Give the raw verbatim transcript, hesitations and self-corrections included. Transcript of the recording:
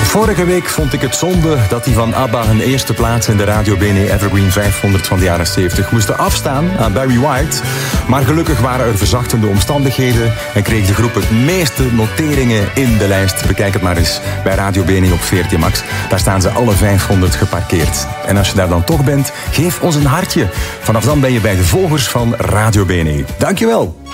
Vorige week vond ik het zonde dat die van ABBA hun eerste plaats in de Radio B N E Evergreen vijfhonderd van de jaren zeventig moesten afstaan aan Barry White. Maar gelukkig waren er verzachtende omstandigheden en kreeg de groep het meeste noteringen in de lijst. Bekijk het maar eens bij Radio B N E op V R T Max. Daar staan ze alle vijfhonderd geparkeerd. En als je daar dan toch bent, geef ons een hartje. Vanaf dan ben je bij de volgers van Radio B N E. Dankjewel.